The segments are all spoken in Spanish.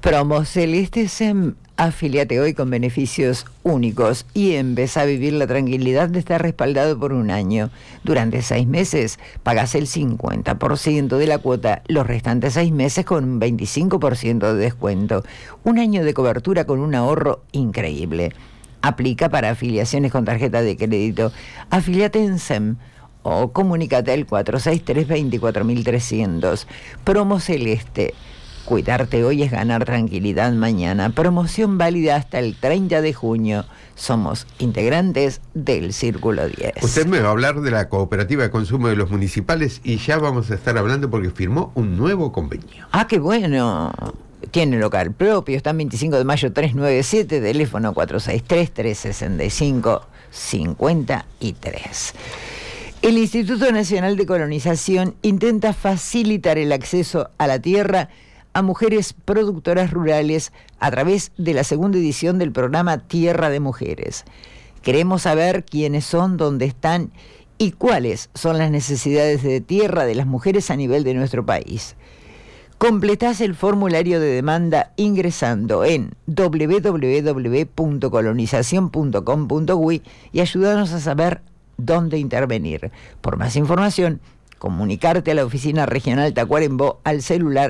Promo Celeste SEM. Afíliate hoy con beneficios únicos y empezá a vivir la tranquilidad de estar respaldado por un año. Durante 6 meses pagás el 50% de la cuota, los restantes 6 meses con un 25% de descuento. Un año de cobertura con un ahorro increíble. Aplica para afiliaciones con tarjeta de crédito. Afíliate en SEM o comunícate al 463-24300. Promo Celeste. Cuidarte hoy es ganar tranquilidad mañana. Promoción válida hasta el 30 de junio. Somos integrantes del Círculo 10. Usted me va a hablar de la cooperativa de consumo de los municipales y ya vamos a estar hablando porque firmó un nuevo convenio. ¡Ah, qué bueno! Tiene local propio, está en 25 de mayo 397, teléfono 463-365-53. El Instituto Nacional de Colonización intenta facilitar el acceso a la tierra a mujeres productoras rurales a través de la segunda edición del programa Tierra de Mujeres. Queremos saber quiénes son, dónde están y cuáles son las necesidades de tierra de las mujeres a nivel de nuestro país. Completás el formulario de demanda ingresando en www.colonizacion.com.uy y ayúdanos a saber dónde intervenir. Por más información, comunicarte a la Oficina Regional Tacuarembó al celular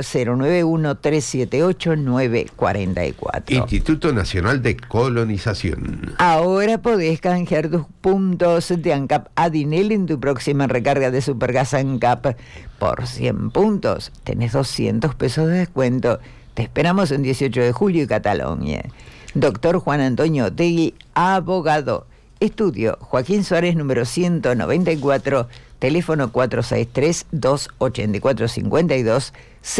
091-378-944. Instituto Nacional de Colonización. Ahora podés canjear tus puntos de ANCAP a Dinel en tu próxima recarga de Supergas ANCAP. Por 100 puntos tenés 200 pesos de descuento. Te esperamos en 18 de julio y Cataluña. Doctor Juan Antonio Otegui, abogado. Estudio Joaquín Suárez, número 194, teléfono 463-284-52,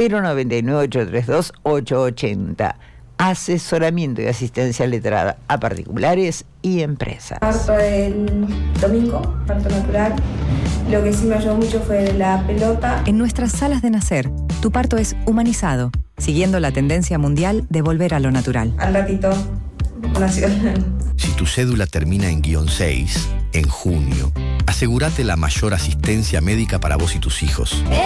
099-832-880. Asesoramiento y asistencia letrada a particulares y empresas. Parto el domingo, parto natural. Lo que sí me ayudó mucho fue la pelota. En nuestras salas de nacer, tu parto es humanizado, siguiendo la tendencia mundial de volver a lo natural. Al ratito nació. Si tu cédula termina en -6, en junio, asegúrate la mayor asistencia médica para vos y tus hijos.